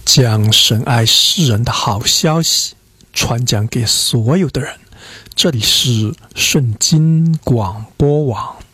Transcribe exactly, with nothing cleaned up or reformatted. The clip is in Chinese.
将神爱世人的好消息传讲给所有的人。这里是圣经广播网。